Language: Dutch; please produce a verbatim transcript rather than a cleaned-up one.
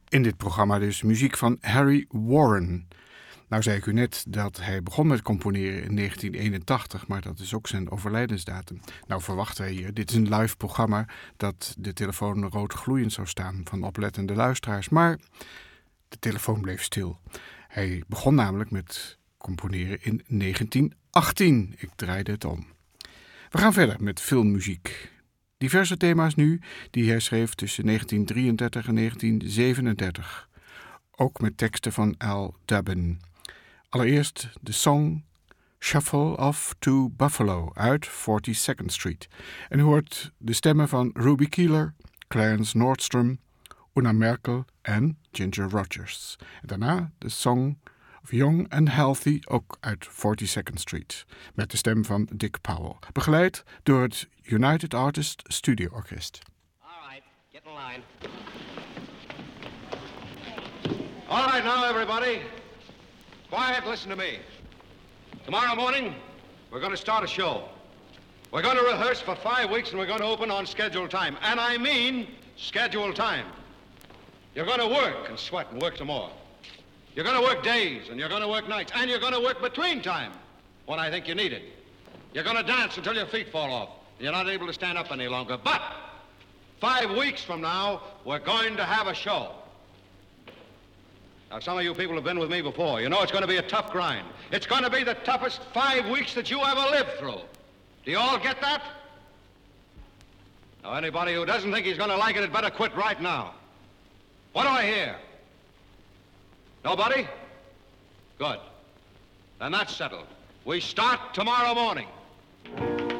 In dit programma dus muziek van Harry Warren. Nou zei ik u net dat hij begon met componeren in negentien eenentachtig, maar dat is ook zijn overlijdensdatum. Nou verwachten wij hier, dit is een live programma, dat de telefoon rood gloeiend zou staan van oplettende luisteraars. Maar de telefoon bleef stil. Hij begon namelijk met componeren in negentien achttien. Ik draaide het om. We gaan verder met filmmuziek. Diverse thema's nu die hij schreef tussen negentien drieëndertig en negentien zevenendertig. Ook met teksten van Al Dubin. Allereerst de song Shuffle Off to Buffalo uit forty-second Street. En u hoort de stemmen van Ruby Keeler, Clarence Nordstrom, Una Merkel en Ginger Rogers. En daarna de song of Young and Healthy, ook uit forty-second Street. Met de stem van Dick Powell. Begeleid door het United Artists Studio Orkest. All right, get in line. All right, now everybody, quiet, listen to me. Tomorrow morning, we're going to start a show. We're going to rehearse for five weeks and we're going to open on scheduled time. And I mean scheduled time. You're going to work and sweat and work some more. You're going to work days and you're going to work nights and you're going to work between time when I think you need it. You're going to dance until your feet fall off. You're not able to stand up any longer. But five weeks from now, we're going to have a show. Now, some of you people have been with me before. You know it's going to be a tough grind. It's going to be the toughest five weeks that you ever lived through. Do you all get that? Now, anybody who doesn't think he's going to like it had better quit right now. What do I hear? Nobody? Good. Then that's settled. We start tomorrow morning.